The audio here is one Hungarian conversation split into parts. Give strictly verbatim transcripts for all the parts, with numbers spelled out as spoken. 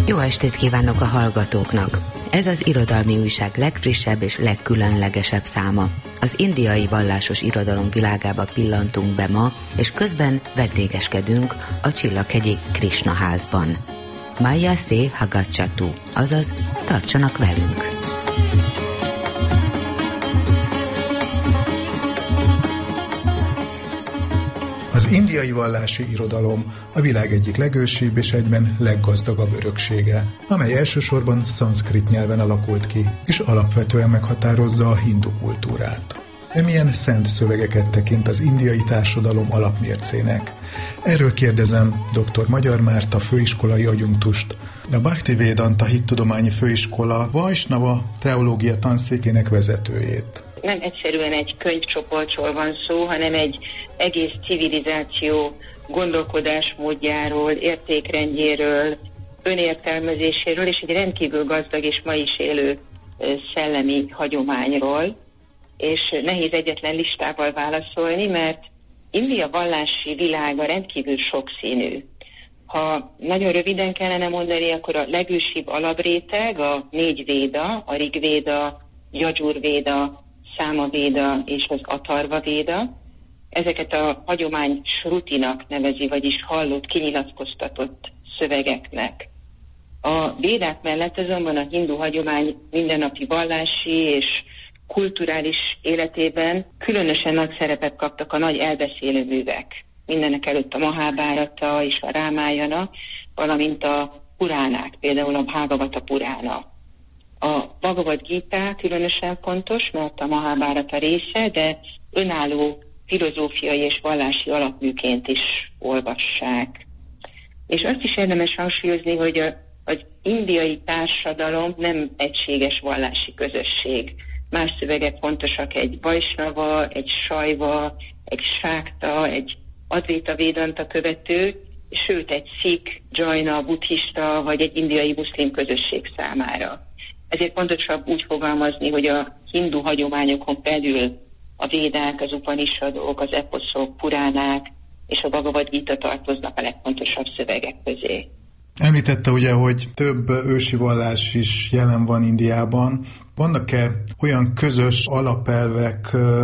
Jó estét kívánok a hallgatóknak! Ez az Irodalmi Újság legfrissebb és legkülönlegesebb száma. Az indiai vallásos irodalom világába pillantunk be ma, és közben vendégeskedünk a Csillaghegyi Krishna házban. Maya se hagacchatu, azaz tartsanak velünk! Az indiai vallási irodalom a világ egyik legősibb és egyben leggazdagabb öröksége, amely elsősorban szanszkrit nyelven alakult ki, és alapvetően meghatározza a hindu kultúrát. De milyen szent szövegeket tekint az indiai társadalom alapmércének? Erről kérdezem dr. Magyar Márta főiskolai adjunktust, a Bhaktivedanta Hittudományi Főiskola Vajsnava teológia tanszékének vezetőjét. Nem egyszerűen egy könyvcsoportról van szó, hanem egy egész civilizáció gondolkodásmódjáról, értékrendjéről, önértelmezéséről, és egy rendkívül gazdag és ma is élő szellemi hagyományról. És nehéz egyetlen listával válaszolni, mert India vallási világa rendkívül sokszínű. Ha nagyon röviden kellene mondani, akkor a legősibb alapréteg a négy véda, a Rigvéda, Jajurvéda, Számavéda és az Atharva véda. Ezeket a hagyomány srutinak nevezi, vagyis hallott, kinyilatkoztatott szövegeknek. A védák mellett azonban a hindu hagyomány mindennapi vallási és kulturális életében különösen nagy szerepet kaptak a nagy elbeszélő művek. Mindenek előtt a Mahábhárata és a Rámájana, valamint a puránák, például a Bhagavata Purána. A Bhagavad Gita különösen fontos, mert a Mahábhárata része, de önálló filozófiai és vallási alapműként is olvassák. És azt is érdemes hangsúlyozni, hogy a, az indiai társadalom nem egységes vallási közösség. Más szövegek fontosak, egy Vajsnava, egy Sajva, egy Sákta, egy Advaita Vedanta követő, sőt egy Szikh, Jaina, buddhista vagy egy indiai muszlim közösség számára. Ezért fontosabb úgy fogalmazni, hogy a hindu hagyományokon belül a védák, az upanishadok, az eposzok, puránák és a Bhagavad Gita tartoznak a legfontosabb szövegek közé. Említette ugye, hogy több ősi vallás is jelen van Indiában. Vannak-e olyan közös alapelvek,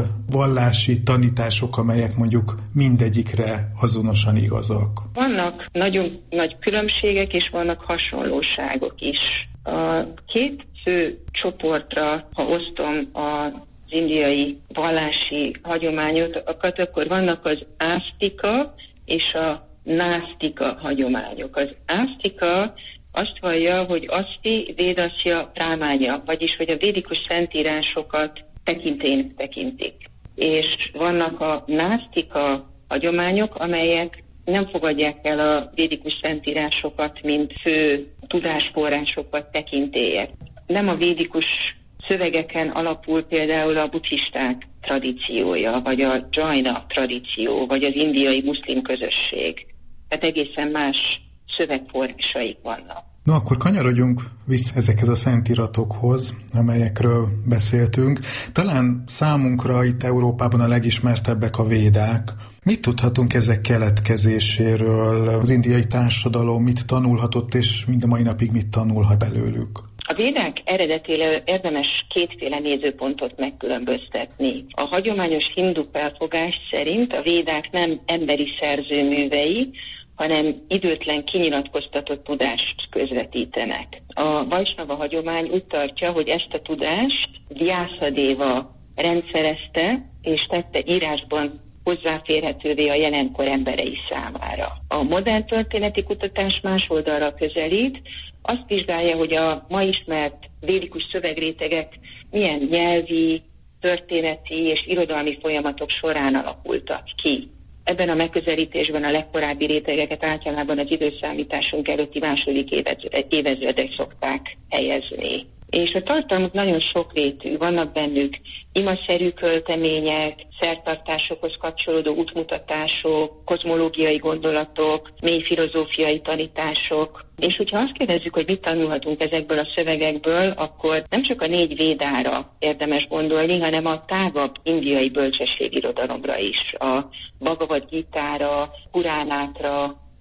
vallási tanítások, amelyek mondjuk mindegyikre azonosan igazak? Vannak nagyon nagy különbségek, és vannak hasonlóságok is. A két fő csoportra, ha osztom az indiai vallási hagyományokat, akkor vannak az ásztika és a násztika hagyományok. Az ásztika azt vallja, hogy aszti védaszja prámánya, vagyis hogy a védikus szentírásokat tekintélynek tekintik. És vannak a násztika hagyományok, amelyek nem fogadják el a védikus szentírásokat, mint fő tudásforrásokat, tekintélyek. Nem a védikus szövegeken alapul például a buddhisták tradíciója, vagy a Jaina tradíció, vagy az indiai muszlim közösség. Tehát egészen más szövegforrásaik vannak. Na akkor kanyarodjunk vissza ezekhez a szentíratokhoz, amelyekről beszéltünk. Talán számunkra itt Európában a legismertebbek a védák. Mit tudhatunk ezek keletkezéséről? Az indiai társadalom mit tanulhatott, és mind a mai napig mit tanulhat belőlük? A védák eredetéről érdemes kétféle nézőpontot megkülönböztetni. A hagyományos hindu felfogás szerint a védák nem emberi szerzőművei, hanem időtlen kinyilatkoztatott tudást közvetítenek. A Vajsnava hagyomány úgy tartja, hogy ezt a tudást Vyászadéva rendszerezte, és tette írásban hozzáférhetővé a jelenkor emberei számára. A modern történeti kutatás más oldalra közelít, azt vizsgálja, hogy a ma ismert védikus szövegrétegek milyen nyelvi, történeti és irodalmi folyamatok során alakultak ki. Ebben a megközelítésben a legkorábbi rétegeket általában az időszámításunk előtti második évezredek szokták helyezni. És a tartalmuk nagyon sokrétű, vannak bennük imaszerű költemények, szertartásokhoz kapcsolódó útmutatások, kozmológiai gondolatok, mély filozófiai tanítások. És hogyha azt kérdezzük, hogy mit tanulhatunk ezekből a szövegekből, akkor nem csak a négy védára érdemes gondolni, hanem a tágabb indiai bölcsességirodalomra is, a Bhagavad Gitára, Puránákra,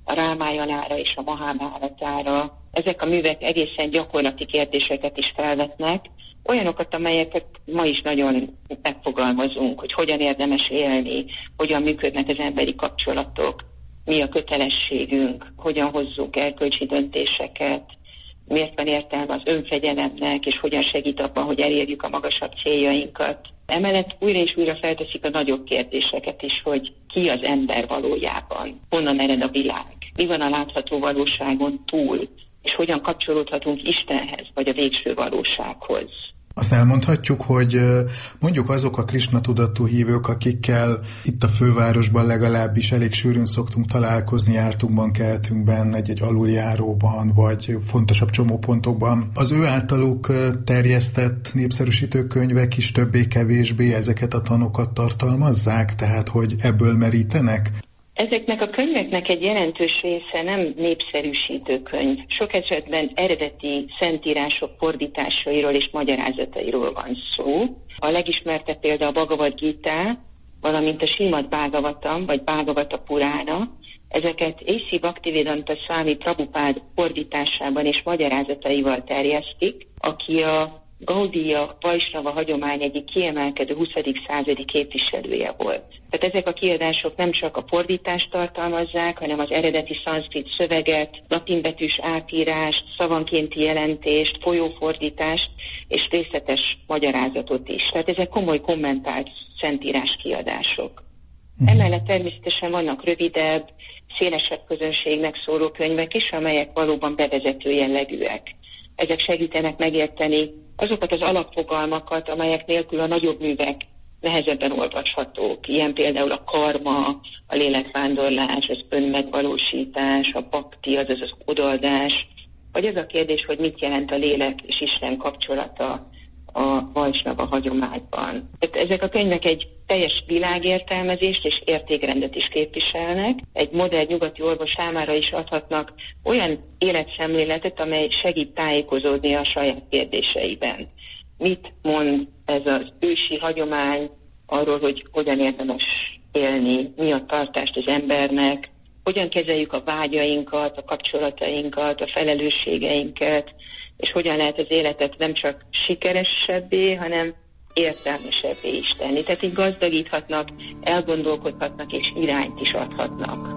a Rámájanára és a Mahábháratára. Ezek a művek egészen gyakorlati kérdéseket is felvetnek, olyanokat, amelyeket ma is nagyon megfogalmazunk, hogy hogyan érdemes élni, hogyan működnek az emberi kapcsolatok, mi a kötelességünk, hogyan hozzuk erkölcsi döntéseket, miért van értelme az önfegyelemnek, és hogyan segít abban, hogy elérjük a magasabb céljainkat. Emellett újra és újra felteszik a nagyobb kérdéseket is, hogy ki az ember valójában, honnan ered a világ, mi van a látható valóságon túl, és hogyan kapcsolódhatunk Istenhez, vagy a végső valósághoz. Azt elmondhatjuk, hogy mondjuk azok a Krisna tudatú hívők, akikkel itt a fővárosban legalábbis elég sűrűn szoktunk találkozni, jártunkban, keltünkben, egy-egy aluljáróban, vagy fontosabb csomópontokban, az ő általuk terjesztett népszerűsítő könyvek is többé-kevésbé ezeket a tanokat tartalmazzák, tehát hogy ebből merítenek? Ezeknek a könyveknek egy jelentős része nem népszerűsítő könyv. Sok esetben eredeti szentírások fordításairól és magyarázatairól van szó. A legismertebb példa a Bhagavad Gita, valamint a Srimad Bhagavatam, vagy Bhagavata Purána. Ezeket á cé Bhaktivedanta Swami Prabhupád fordításában és magyarázataival terjesztik, aki a Gaudiya Vaisnava hagyomány egyik kiemelkedő huszadik századi képviselője volt. Tehát ezek a kiadások nem csak a fordítást tartalmazzák, hanem az eredeti szanszkrit szöveget, latinbetűs átírást, szavankénti jelentést, folyófordítást és részletes magyarázatot is. Tehát ezek komoly kommentált szentírás kiadások. Emellett természetesen vannak rövidebb, szélesebb közönségnek szóló könyvek is, amelyek valóban bevezető jellegűek. Ezek segítenek megérteni azokat az alapfogalmakat, amelyek nélkül a nagyobb művek nehezebben olvashatók. Ilyen például a karma, a lélekvándorlás, az önmegvalósítás, a bhakti, azaz az odaadás, vagy az a kérdés, hogy mit jelent a lélek és Isten kapcsolata a Vaisnava hagyományban. Tehát ezek a könyvek egy teljes világértelmezést és értékrendet is képviselnek. Egy modern nyugati orvos számára is adhatnak olyan életszemléletet, amely segít tájékozódni a saját kérdéseiben. Mit mond ez az ősi hagyomány arról, hogy hogyan érdemes élni, mi a tartást az embernek, hogyan kezeljük a vágyainkat, a kapcsolatainkat, a felelősségeinket, és hogyan lehet az életet nem csak sikeresebbé, hanem értelmesebbé is tenni. Tehát így gazdagíthatnak, elgondolkodhatnak és irányt is adhatnak.